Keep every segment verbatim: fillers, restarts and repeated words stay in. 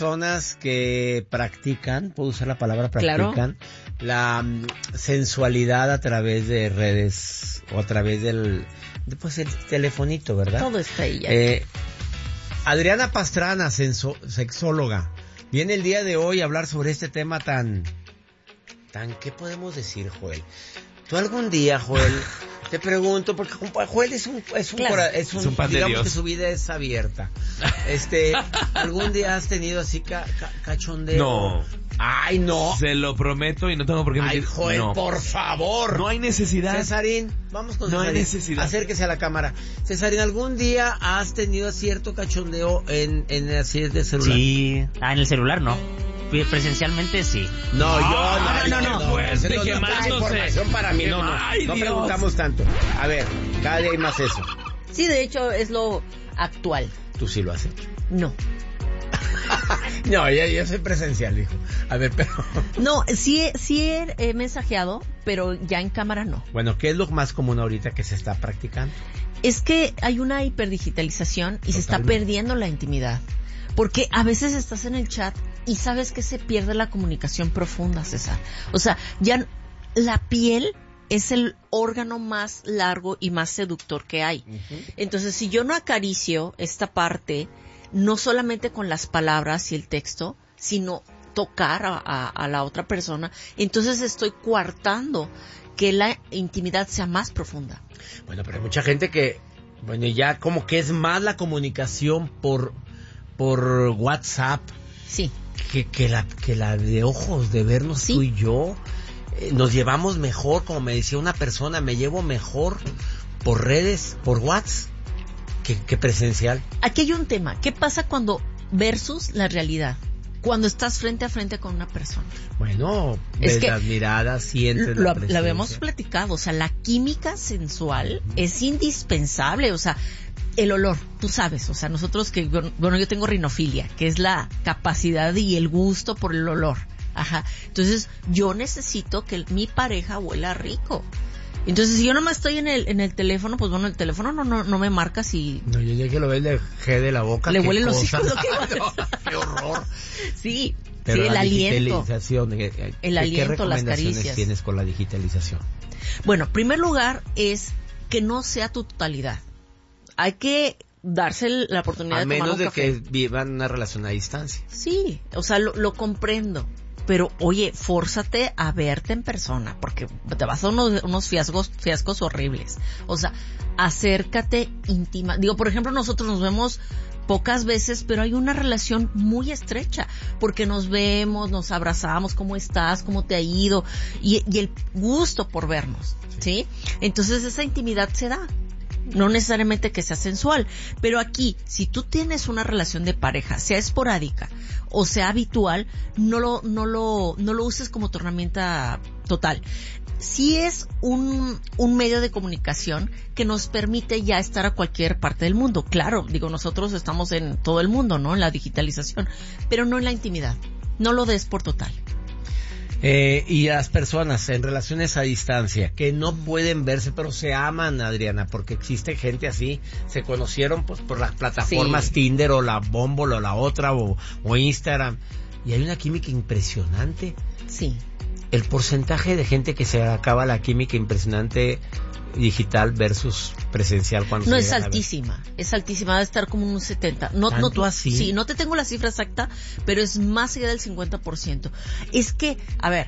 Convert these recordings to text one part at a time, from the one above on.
Personas que practican, puedo usar la palabra practican, claro, la um, sensualidad a través de redes o a través del, de, pues el telefonito, ¿verdad? Todo está ahí ya. Eh, Adriana Pastrana, senso, sexóloga, viene el día de hoy a hablar sobre este tema tan, tan, ¿qué podemos decir, Joel? ¿Tú algún día, Joel, te pregunto, porque Joel es un, es un, claro, cora, es un, es un pan digamos de Dios, que su vida es abierta. Este, ¿algún día has tenido así ca, ca, cachondeo? No. Ay, no. Se lo prometo y no tengo por qué mentir. Ay, Joel, no. por favor. No hay necesidad. Cesarín, vamos con no Cesarín. No hay necesidad. Acérquese a la cámara. Cesarín, ¿algún día has tenido cierto cachondeo en, en así de celular? Sí. Ah, en el celular no. Presencialmente sí. No, yo no, no, no. no, Fuerte, no, no, quemándose. no, información para mí, no, no, Ay, no Dios. preguntamos tanto. A ver, cada día hay más eso. Sí, de hecho es lo actual. ¿Tú sí lo haces? No. No, yo, yo soy presencial, hijo. A ver, pero... No, sí, sí he, he mensajeado, pero ya en cámara no. Bueno, ¿qué es lo más común ahorita que se está practicando? Es que hay una hiperdigitalización y Totalmente. se está perdiendo la intimidad. Porque a veces estás en el chat y sabes que se pierde la comunicación profunda, César. O sea, ya la piel es el órgano más largo y más seductor que hay. Uh-huh. Entonces, si yo no acaricio esta parte, no solamente con las palabras y el texto, sino tocar a, a, a la otra persona, entonces estoy coartando que la intimidad sea más profunda. Bueno, pero hay mucha gente que, bueno, ya como que es más la comunicación por... por WhatsApp, sí, que, que la que la de ojos, de vernos sí. tú y yo, eh, nos llevamos mejor, como me decía una persona, me llevo mejor por redes, por WhatsApp, que, que presencial. Aquí hay un tema, ¿qué pasa cuando versus la realidad? Cuando estás frente a frente con una persona. Bueno, es ves que las miradas, sientes lo, la presencia. Lo habíamos platicado, o sea, la química sensual uh-huh. es indispensable, o sea, el olor, tú sabes, o sea, nosotros que, bueno, yo tengo rinofilia, que es la capacidad y el gusto por el olor. Ajá. Entonces, yo necesito que mi pareja huela rico. Entonces, si yo nomás estoy en el en el teléfono, pues bueno, el teléfono no no, no me marca si... No, yo ya que lo ves le G de la boca. Le huele los hijos. ¡Qué horror! Sí, pero sí, el la aliento. Digitalización, el aliento, ¿qué las caricias. tienes con la digitalización? Bueno, en primer lugar es que no sea tu totalidad. Hay que darse la oportunidad a de tomar un menos de café. que vivan una relación a distancia. Sí, o sea, lo, lo comprendo. Pero, oye, fórzate a verte en persona, porque te vas a unos, unos fiascos, fiascos horribles. O sea, acércate íntima. Digo, por ejemplo, nosotros nos vemos pocas veces, pero hay una relación muy estrecha, porque nos vemos, nos abrazamos, ¿cómo estás? ¿Cómo te ha ido? Y, y el gusto por vernos, ¿sí? ¿sí? Entonces, esa intimidad se da. No necesariamente que sea sensual, pero aquí, si tú tienes una relación de pareja, sea esporádica o sea habitual, no lo, no lo, no lo uses como tu herramienta total. Sí es un, un medio de comunicación que nos permite ya estar a cualquier parte del mundo. Claro, digo, nosotros estamos en todo el mundo, ¿no? En la digitalización, pero no en la intimidad. No lo des por total. Eh, y las personas en relaciones a distancia que no pueden verse pero se aman, Adriana, porque existe gente así, se conocieron pues por las plataformas sí. Tinder o la Bumble o la otra o, o Instagram y hay una química impresionante. Sí. El porcentaje de gente que se acaba la química impresionante digital versus presencial cuando no se es altísima, es altísima, debe estar como un setenta. No, ¿Tanto no, así? Sí, no te tengo la cifra exacta, pero es más allá del cincuenta por ciento. Es que, a ver,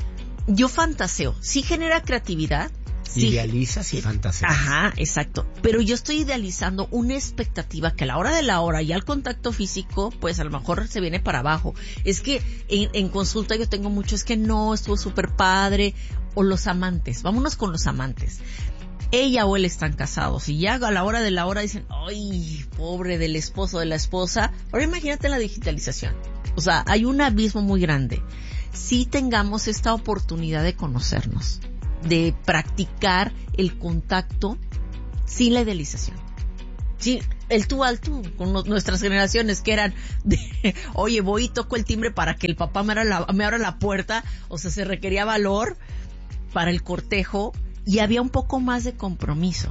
yo fantaseo, sí genera creatividad. Sí, idealizas y fantaseas. Ajá, exacto. Pero yo estoy idealizando una expectativa que a la hora de la hora y al contacto físico, pues a lo mejor se viene para abajo. Es que en, en consulta yo tengo mucho, es que no, estuvo súper padre. O los amantes, vámonos con los amantes. Ella o él están casados y ya a la hora de la hora dicen, ay, pobre del esposo, de la esposa. Ahora imagínate la digitalización. O sea, hay un abismo muy grande. Si tengamos esta oportunidad de conocernos, de practicar el contacto sin la idealización. Sí, el tú al tú, con no, nuestras generaciones que eran de, oye, voy y toco el timbre para que el papá me abra la, me abra la puerta. O sea, se requería valor para el cortejo y había un poco más de compromiso.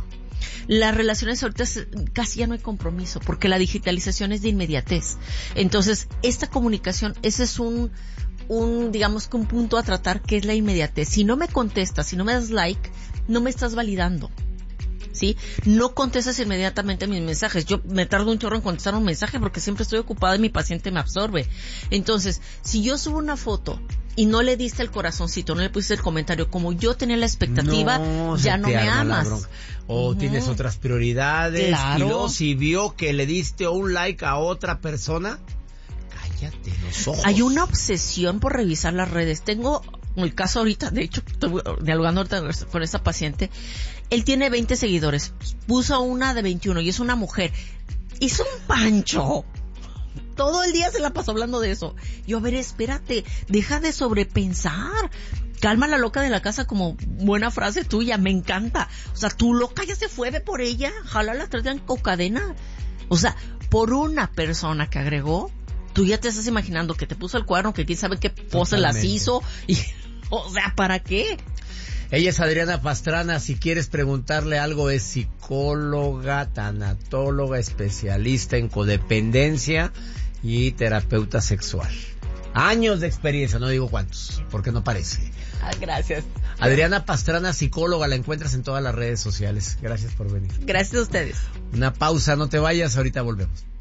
Las relaciones ahorita es- casi ya no hay compromiso, porque la digitalización es de inmediatez. Entonces, esta comunicación, ese es un, un, digamos que un punto a tratar, que es la inmediatez. Si no me contestas, si no me das like, no me estás validando. ¿Sí? No contestas inmediatamente mis mensajes. Yo me tardo un chorro en contestar un mensaje porque siempre estoy ocupada y mi paciente me absorbe. Entonces, si yo subo una foto y no le diste el corazoncito, no le pusiste el comentario, como yo tenía la expectativa, No, ya se no te me arma la amas. bronca. O Ujú. tienes otras prioridades. Claro. Y luego si vio que le diste un like a otra persona, cállate los ojos. Hay una obsesión por revisar las redes. Tengo el caso ahorita, de hecho, estoy dialogando ahorita con esta paciente. Él tiene veinte seguidores. Puso una de veintiuno y es una mujer. Hizo un pancho. Todo el día se la pasó hablando de eso. Yo, a ver, espérate, deja de sobrepensar. Calma la loca de la casa, como buena frase tuya, me encanta. O sea, tu loca ya se fue, ve por ella, jálala, traigan cadena. O sea, por una persona que agregó, tú ya te estás imaginando que te puso el cuerno, que quién sabe qué pose las Totalmente. hizo. Y, o sea, ¿para qué? Ella es Adriana Pastrana. Si quieres preguntarle algo, es psicóloga, tanatóloga, especialista en codependencia y terapeuta sexual. Años de experiencia, no digo cuántos, porque no parece. Ah, gracias. Adriana Pastrana, psicóloga, la encuentras en todas las redes sociales. Gracias por venir. Gracias a ustedes. Una pausa, no te vayas, ahorita volvemos.